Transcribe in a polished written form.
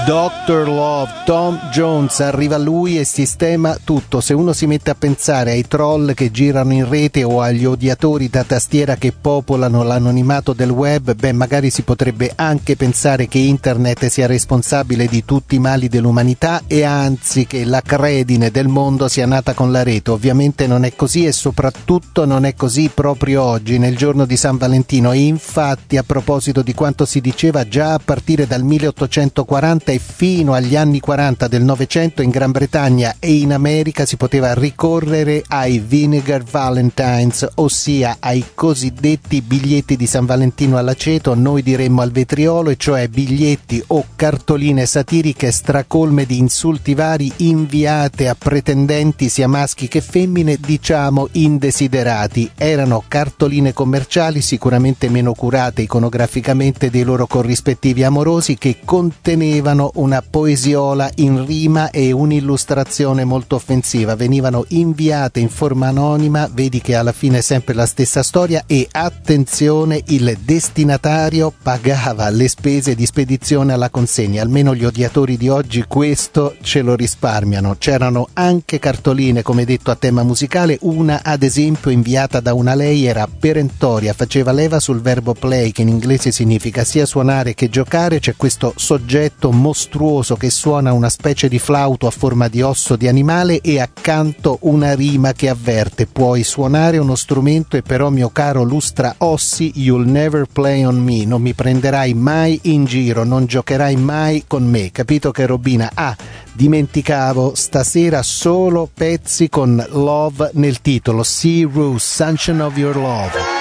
Dr. Love, Tom Jones, arriva lui e sistema tutto. Se uno si mette a pensare ai troll che girano in rete o agli odiatori da tastiera che popolano l'anonimato del web, beh, magari si potrebbe anche pensare che internet sia responsabile di tutti i mali dell'umanità e anzi che la credine del mondo sia nata con la rete. Ovviamente non è così e soprattutto non è così proprio oggi, nel giorno di San Valentino. E infatti, a proposito di quanto si diceva già a partire dal 1840 e fino agli anni 40 del Novecento, in Gran Bretagna e in America si poteva ricorrere ai Vinegar Valentines, ossia ai cosiddetti biglietti di San Valentino all'aceto, noi diremmo al vetriolo, e cioè biglietti o cartoline satiriche stracolme di insulti vari inviate a pretendenti sia maschi che femmine, diciamo indesiderati. Erano cartoline commerciali sicuramente meno curate iconograficamente dei loro corrispettivi amorosi, che contenevano una poesiola in rima e un'illustrazione molto offensiva. Venivano inviate in forma anonima, vedi che alla fine è sempre la stessa storia, e attenzione, il destinatario pagava le spese di spedizione alla consegna. Almeno gli odiatori di oggi questo ce lo risparmiano. C'erano anche cartoline, come detto, a tema musicale. Una ad esempio inviata da una lei era perentoria, faceva leva sul verbo play, che in inglese significa sia suonare che giocare. C'è questo soggetto mostruoso che suona una specie di flauto a forma di osso di animale e accanto una rima che avverte: puoi suonare uno strumento e però, mio caro lustra ossi, you'll never play on me, non mi prenderai mai in giro, non giocherai mai con me. Capito che robina? Dimenticavo, stasera solo pezzi con love nel titolo. See Rose, Sunshine of Your Love.